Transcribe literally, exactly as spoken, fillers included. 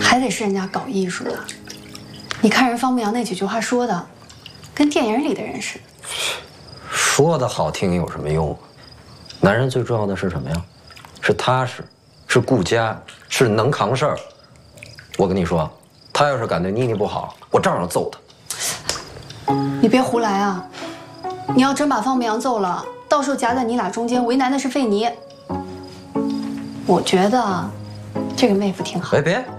还得是人家搞艺术的。你看人方牧阳那几句话说的，跟电影里的人似的。 说的好听有什么用啊？男人最重要的是什么呀？是踏实，是顾家，是能扛事儿。我跟你说，他要是敢对妮妮不好，我照样揍他。 你别胡来啊！你要真把方牧阳揍了，到时候夹在你俩中间，为难的是费妮。我觉得这个妹夫挺好。 哎，别。